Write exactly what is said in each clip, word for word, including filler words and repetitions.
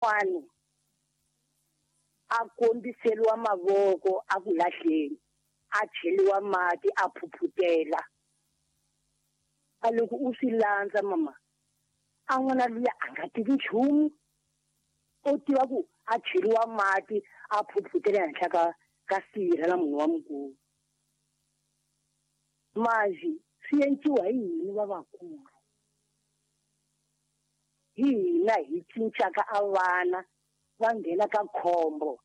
un'wana a kombiseriwa mavoko a ku lahleni a cheliwa mati a phuphutela a loko u swi landza mama a n'wana luya a nga tivi nchumu u tiva ku a cheliwa mati a phuphutela henhla ka ka sirha na munhu wa mukulu maji swi endliwa hi hina lavakulu hi hina hi cincaka a vana va nghena ka khombo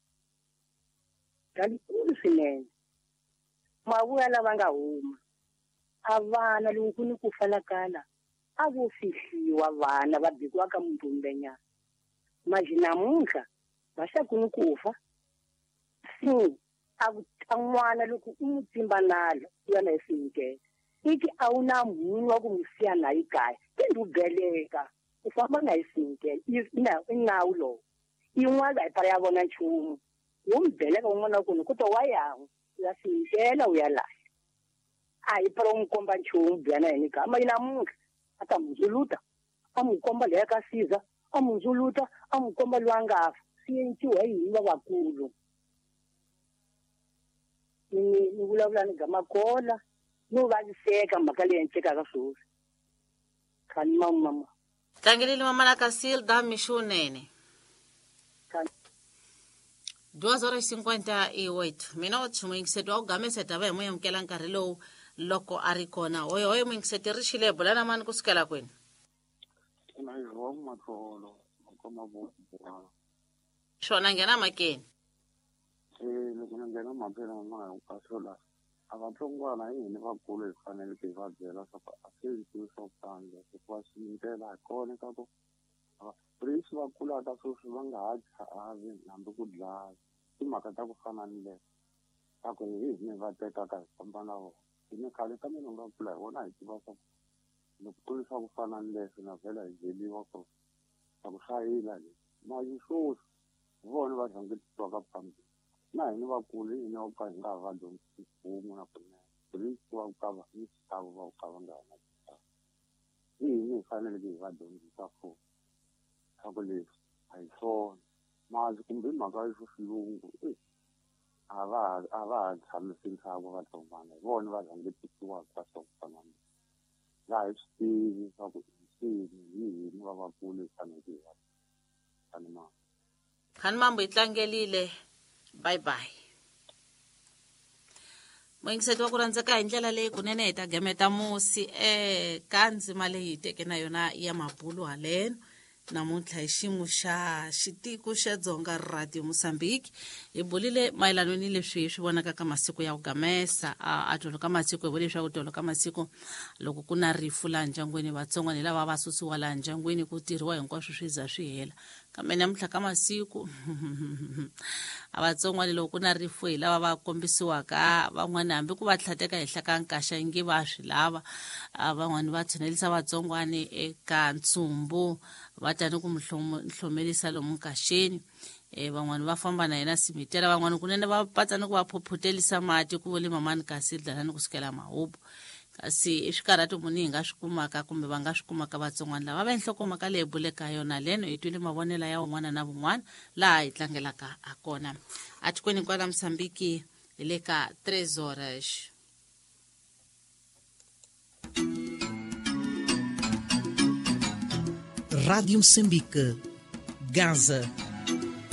kalikulu swinene mavuya lava nga huma a vana loko ku ni ku falakala a vo fihliwa vana va bikiwa ka mudumbenyana maji namuntlha va xa ku ni ku fa si a n'wana loko u n'wi tsimba nalo yana hi finikela iki a wu na munhu wa ku n'wi siya na yi kaya i beleka u famba na hi finikela i nawu lowu yin'wana hi pala ya vona nchumu wo n'wi beleka un'wana wa kona ku to wa yan'we ya finikela u ya lahla a hi pala u n'wi komba nchumu biya na yini kaya ma yi namuntlha a ta mundzuluta a n'wi komba leya ka siza a mundzuluta a n'wi komba loyi a nga fa swi endliwa hi hina lavakulu ni ni vulavula ni gamakola no vaviseka mhaka leyi endlekaka sweswi khani mama tlangelile mama la Casilda Mishunene duas horas e cinquenta e oito minutos muingiseti wa ugameseta va hi mu yamukela nkarhi lowu loko a ri kona hoyo hoyo muingiseti ri xile bulana mani kusukela kwini na yiwa matlolo koma vo xona nghena makeni eh loko na nghena maphela ma ka sola avatsongwana hi hina vakulu hi fanele ku va byela swa a swi swo kanga hikuva swi ndlela kona ka ku prisi va kulaka sweswi va nga ha chavi hambi ku dlaya timhaka ta ku fana ni le ta ku hi hina va tekaka hi famba na vona hina khale ka mina nga kula hi vona hi tiva swa loko ku swa ku fana ni leswi na vhela hi jeliwa ko ta ku hlayila le mali swoswi vona va rhangetiwa ka phambili na hina vakulu hi hina ka hi nga va dyondzisi mfumo na kunene prisi wa ku kava ni xitavo va ku kava nga na xitavo hi hina hi fanele hi va dyondzisa mfumo swaku leswi a hi swona mazi kumbe mhaka yo xilungu a va a va ha tshamisi ntsako vatsongwana hi vona va rhangetisiwaka ka swa ku fana na laha hi swi tivi swa ku nsini hi hina lavakulu hi fanele hi va khani mama khani mambo yi tlangelile bye bye muingiseti wa ku rhandzeka hi ndlela leyi kunene hi ta gemeta musi eka ndzima leyi hi teke na yona ya mabulu haleno namuntlha hi xiyimo xa xitiko xa dzonga radio Mozambique hi bulile mayelano ni leswi hi swi vonaka ka masiku ya ku gamesa a tolo ka masiku hi vule leswaku tolo ka masiku loko ku na rifu laha ndyangwini vatsongwana lava va susiwa laha ndyangwini ku tirhiwa hinkwaswo swi za swi hela kambe namuntlha ka masiku a vatsongwana loko ku na rifu hi lava va kombisiwaka van'wana hambi ku va tlhateka henhla ka nkaxa yi nge va swi lava van'wana va tshunelisa vatsongwana eka ntshumbu va tani ku mihlomelisa lomu nkaxeni eh van'wana va famba na yena simitela van'wana kunene va patsana ku va phophotelisa mati ku vole mamani Casilda lani kusukela mahubu kasi eswikarhati munhu hi nga swi kumaka kumbe va nga swi kumaka vatsongwana lava va enhlokomhaka leyi buleka yona leno hi twile mavonelo ya un'wana na vun'wana laha hi tlangelaka a kona a tikweni kwala Mozambique hi le ka tres horas Rádio Moçambique, Gaza,